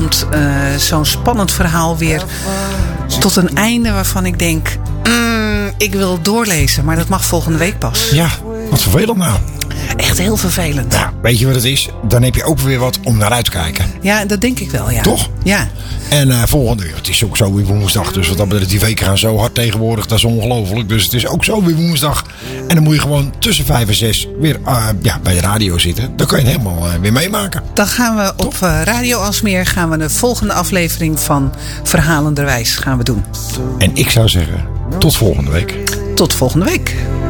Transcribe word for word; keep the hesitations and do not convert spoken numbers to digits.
komt uh, zo'n spannend verhaal weer tot een einde waarvan ik denk, mm, ik wil het doorlezen, maar dat mag volgende week pas. Ja, wat vervelend nou. Echt heel vervelend. Ja, weet je wat het is? Dan heb je ook weer wat om naar uit te kijken. Ja, dat denk ik wel, ja. Toch? Ja. En uh, volgende week, het is ook zo weer woensdag. Dus wat dat betreft, die weken gaan zo hard tegenwoordig. Dat is ongelooflijk. Dus het is ook zo weer woensdag. En dan moet je gewoon tussen vijf en zes weer uh, ja, bij de radio zitten. Dan kan je het helemaal uh, weer meemaken. Dan gaan we op uh, Radio Alsmeer gaan we de volgende aflevering van Verhalenderwijs gaan we doen. En ik zou zeggen, tot volgende week. Tot volgende week.